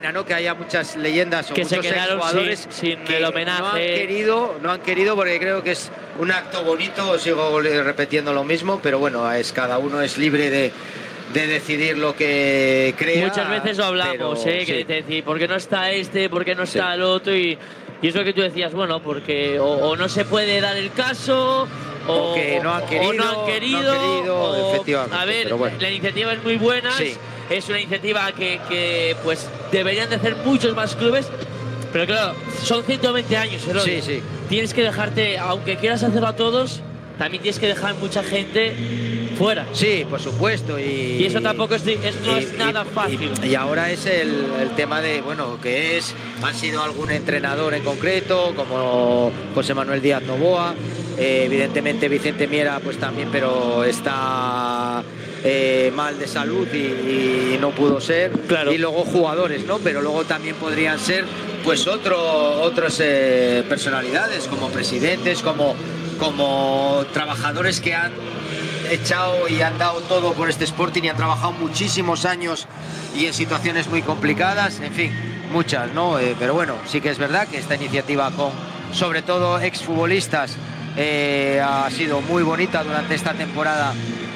¿no? Que haya muchas leyendas o que se muchos quedaron jugadores sin que el homenaje. No han querido porque creo que es un acto bonito. Sigo repitiendo lo mismo, pero bueno, cada uno es libre de decidir lo que crea. Muchas veces lo hablamos, sí. que decir, ¿por qué no está este? ¿Por qué no está el otro? Y es lo que tú decías, bueno, porque o no se puede dar el caso, o que no han querido, efectivamente. A ver, pero bueno. la iniciativa es muy buena, es una iniciativa que pues deberían de hacer muchos más clubes, pero claro, son 120 años, Eloy. Sí. Tienes que dejarte, aunque quieras hacerlo a todos, también tienes que dejar mucha gente fuera. Sí, por supuesto. Y eso tampoco es nada fácil. Y ahora es el tema de, bueno, han sido algún entrenador en concreto, como José Manuel Díaz Novoa, evidentemente Vicente Miera, pues también, pero está mal de salud y no pudo ser. Claro. Y luego jugadores, ¿no? Pero luego también podrían ser, pues, otras personalidades, como presidentes, como trabajadores que han echado y han dado todo por este Sporting y han trabajado muchísimos años y en situaciones muy complicadas, en fin, muchas, ¿no? Pero bueno, sí que es verdad que esta iniciativa con, sobre todo, exfutbolistas ha sido muy bonita durante esta temporada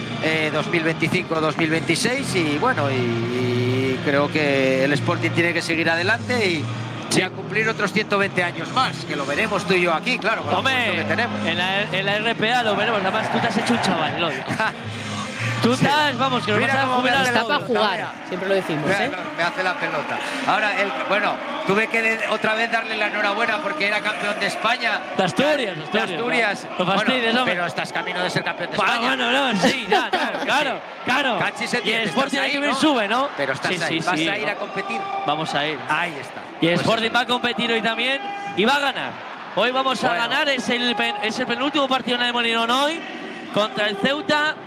2025-2026 y bueno, y creo que el Sporting tiene que seguir adelante y a cumplir otros 120 años más, que lo veremos tú y yo aquí, claro. Hombre, que tenemos. En la RPA lo veremos, además tú te has hecho un chaval, ¿no? Tú estás, vamos, que nos vas a jubilar. Está para jugar, siempre lo decimos, ¿eh? Me hace la pelota. Ahora, tuve que otra vez darle la enhorabuena porque era campeón de España. De Asturias. No fastidies, bueno, pero estás camino de ser campeón de España. Bueno, sí, claro. Y el Sporting hay que ver sube, ¿no? Pero estás ahí. ¿Vas a ir a competir? Vamos a ir. Ahí está. Y el Sporting va a competir hoy también y va a ganar. Hoy vamos a ganar, es el penúltimo partido en el Molinón hoy contra el Ceuta.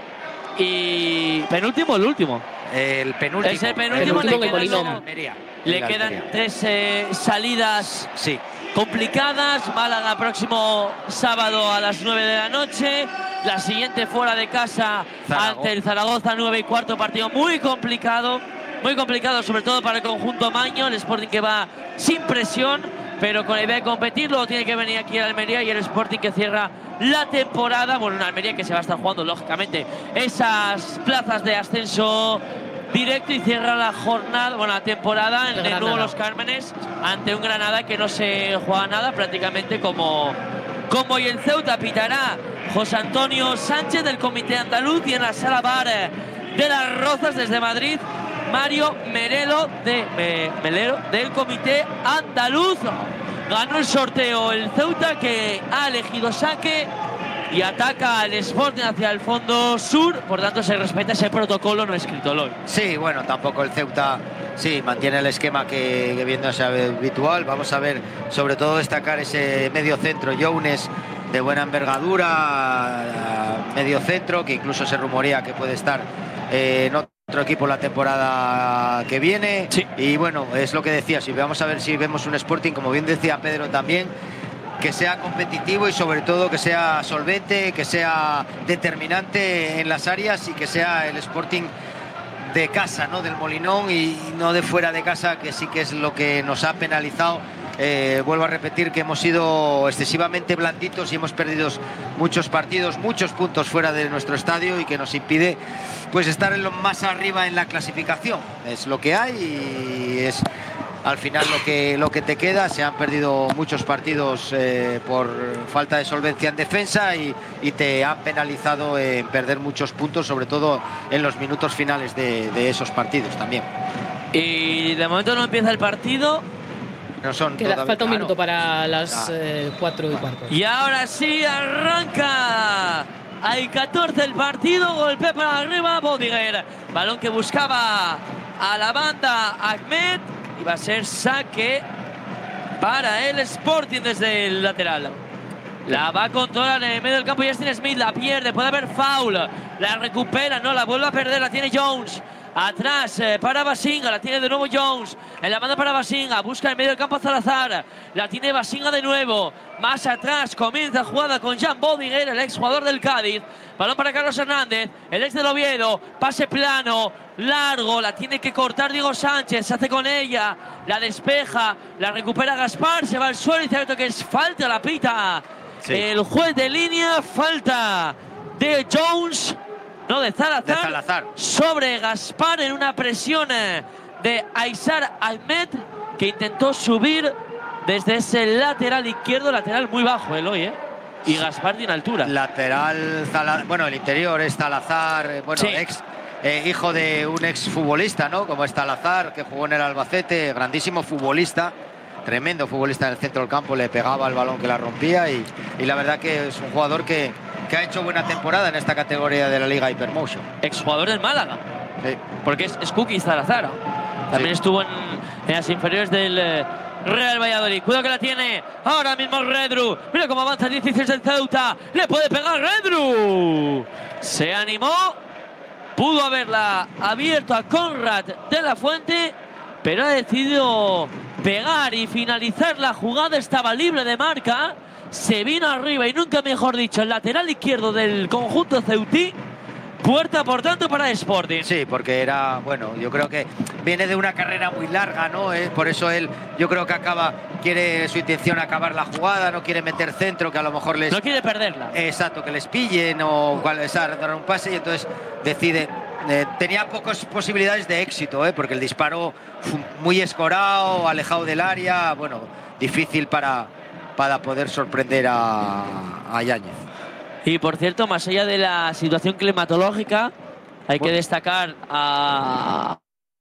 Y penúltimo o el último. El penúltimo. Es el penúltimo. Le quedan Almería. 3 salidas complicadas. Málaga próximo sábado a las 9 de la noche. La siguiente fuera de casa ante el Zaragoza, 9:15, partido muy complicado. Muy complicado, sobre todo para el conjunto maño. El Sporting que va sin presión, pero con la idea de competir. Luego tiene que venir aquí a Almería y el Sporting que cierra la temporada. Bueno, en Almería que se va a estar jugando, lógicamente, esas plazas de ascenso directo y cierra la jornada, la temporada en el nuevo Los Cármenes ante un Granada que no se juega nada, prácticamente como y el Ceuta. Pitará José Antonio Sánchez del Comité Andaluz y en la sala bar de Las Rozas desde Madrid, Mario Melero del Comité Andaluz. Ganó el sorteo el Ceuta, que ha elegido saque y ataca al Sporting hacia el fondo sur. Por tanto, se respeta ese protocolo no escrito, Loy. Sí, bueno, tampoco el Ceuta mantiene el esquema que viéndose habitual. Vamos a ver, sobre todo destacar ese medio centro, Younes, de buena envergadura, medio centro, que incluso se rumorea que puede estar en otro equipo la temporada que viene. Y bueno, es lo que decía, vamos a ver si vemos un Sporting, como bien decía Pedro también, que sea competitivo y sobre todo que sea solvente, que sea determinante en las áreas y que sea el Sporting de casa, ¿no? Del Molinón y no de fuera de casa, que sí que es lo que nos ha penalizado. Vuelvo a repetir que hemos sido excesivamente blanditos y hemos perdido muchos partidos, muchos puntos fuera de nuestro estadio y que nos impide pues estar en lo más arriba en la clasificación. Es lo que hay y es al final lo que te queda. Se han perdido muchos partidos por falta de solvencia en defensa y te han penalizado en perder muchos puntos, sobre todo en los minutos finales de esos partidos también. Y de momento no empieza el partido. No son falta un minuto para las 4:15. Y ahora sí arranca. Hay 14 el partido, golpe para arriba, Bodiger. Balón que buscaba a la banda Ahmed. Y va a ser saque para el Sporting desde el lateral. La va a controlar en el medio del campo Justin Smith, la pierde, puede haber foul. La recupera, no, la vuelve a perder, la tiene Jones. Atrás para Basinga, la tiene de nuevo Jones. En la banda para Basinga, busca en medio del campo a Salazar. La tiene Basinga de nuevo. Más atrás comienza jugada con Jan Bodiger, el exjugador del Cádiz. Balón para Carlos Hernández, el ex del Oviedo. Pase plano, largo, la tiene que cortar Diego Sánchez. Se hace con ella, la despeja, la recupera Gaspar. Se va al suelo y cierto que es falta, la pita. Sí. El juez de línea, falta de Jones. No, de Salazar, sobre Gaspar en una presión de Aysar Ahmed, que intentó subir desde ese lateral izquierdo, lateral muy bajo, Eloy, y Gaspar tiene altura. Lateral, bueno, el interior es Salazar, bueno, sí. Hijo de un exfutbolista, ¿no? Como es Salazar, que jugó en el Albacete, grandísimo futbolista, tremendo futbolista en el centro del campo, le pegaba el balón que la rompía y la verdad que es un jugador que ha hecho buena temporada en esta categoría de la Liga Hypermotion. Exjugador del Málaga. Sí. Porque es Cookie Salazar. También estuvo en las inferiores del Real Valladolid. Cuidado que la tiene ahora mismo Redru. Mira cómo avanza el 16 del Ceuta. Le puede pegar Redru. Se animó. Pudo haberla abierto a Conrad de la Fuente, pero ha decidido pegar y finalizar la jugada. Estaba libre de marca. Se vino arriba y nunca mejor dicho, el lateral izquierdo del conjunto ceutí. Puerta, por tanto, para Sporting. Sí, porque era, bueno, yo creo que viene de una carrera muy larga, ¿no? Por eso él, yo creo que quiere su intención acabar la jugada, no quiere meter centro, que a lo mejor les... No quiere perderla. Exacto, que les pillen o dar un pase y entonces decide... tenía pocas posibilidades de éxito, porque el disparo fue muy escorado, alejado del área, bueno, difícil para poder sorprender a Yáñez. Y por cierto, más allá de la situación climatológica, hay que destacar a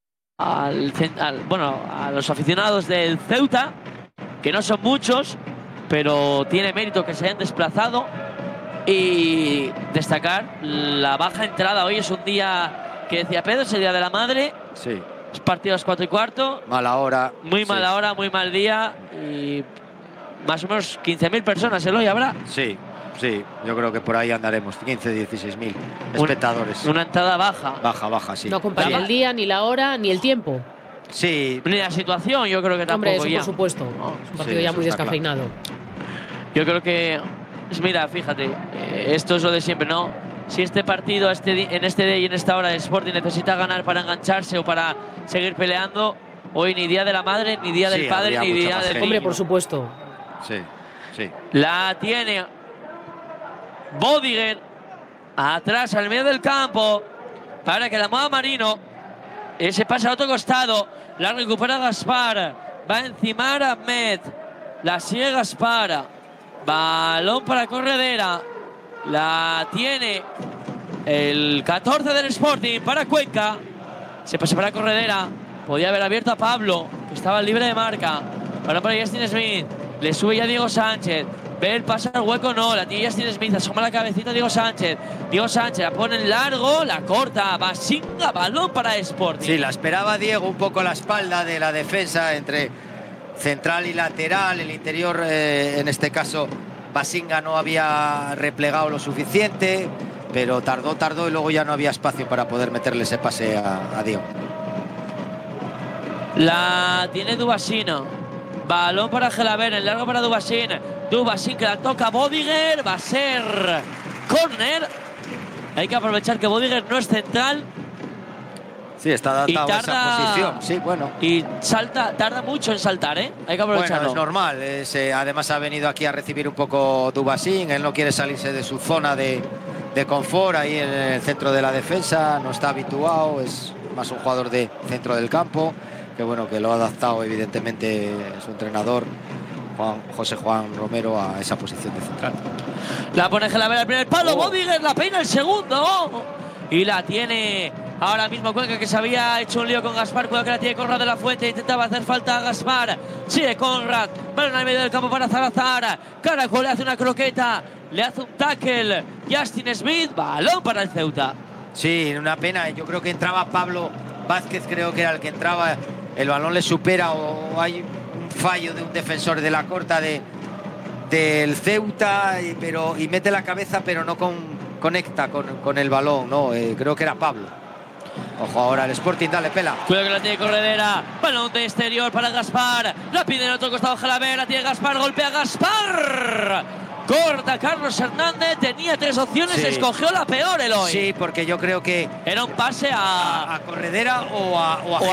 los aficionados del Ceuta, que no son muchos, pero tiene mérito que se hayan desplazado, y destacar la baja entrada. Hoy es un día que decía Pedro, es el Día de la Madre. Sí. Es partido a las 4:15. Mala hora. Muy mala hora, muy mal día. Y más o menos 15.000 personas hoy habrá. Sí, yo creo que por ahí andaremos, 15, 16.000 espectadores. Una entrada baja. Baja, sí. No acompaña el día, ni la hora, ni el tiempo. Sí. Ni la situación, yo creo que tampoco. Hombre, eso por supuesto. Es un partido ya muy descafeinado. Claro. Yo creo que, mira, fíjate, esto es lo de siempre, ¿no? Si este partido en este día y en esta hora de Sporting necesita ganar para engancharse o para seguir peleando, hoy ni Día de la Madre, ni Día del Padre, ni Día del Niño. Hombre, por supuesto. Sí. La tiene Bodiger atrás al medio del campo para que la mueva Marino. Ese pasa a otro costado, la recupera Gaspar, va a encimar a Ahmed, la sigue Gaspar, balón para Corredera, la tiene el 14 del Sporting para Cuenca, se pasa para Corredera, podía haber abierto a Pablo, que estaba libre de marca, balón para Justin Smith, le sube ya Diego Sánchez. Ve el pase al hueco, no, la tiene Justin Smith, asoma la cabecita Diego Sánchez la pone en largo, la corta, Basinga, balón para Sporting. Sí, la esperaba Diego un poco a la espalda de la defensa entre central y lateral, el interior, en este caso Basinga no había replegado lo suficiente, pero tardó y luego ya no había espacio para poder meterle ese pase a Diego. La tiene Dubasino, balón para Gelaber, en largo para Dubasín que la toca Bodiger, va a ser córner. Hay que aprovechar que Bodiger no es central. Sí, está adaptado a esa posición. Sí, bueno. Y tarda mucho en saltar, Hay que aprovecharlo. Bueno, es normal. Además ha venido aquí a recibir un poco Dubasín. Él no quiere salirse de su zona de confort ahí en el centro de la defensa. No está habituado, es más un jugador de centro del campo. Que bueno, que lo ha adaptado evidentemente su entrenador José Juan Romero a esa posición de central. La pone Gelaber al primer palo, Bodiger la peina el segundo y la tiene ahora mismo Cuenca, que se había hecho un lío con Gaspar. Cuidado que la tiene Conrad de la Fuente, intentaba hacer falta a Gaspar, sigue Conrad, balón al medio del campo para Salazar, Caracol le hace una croqueta, le hace un tackle Justin Smith, balón para el Ceuta. Sí, una pena, yo creo que entraba Pablo Vázquez, creo que era el que entraba, el balón le supera o hay fallo de un defensor de la corta del Ceuta, y mete la cabeza pero no conecta con el balón, ¿no? Creo que era Pablo. Ojo ahora el Sporting, dale, pela. Cuidado que la tiene Corredera. Balón de exterior para Gaspar. La pide en otro costado Jalaber. La tiene Gaspar. Golpea Gaspar. Corta Carlos Hernández. Tenía 3 opciones. Sí. Escogió la peor, Eloy. Sí, porque yo creo que era un pase a Corredera o a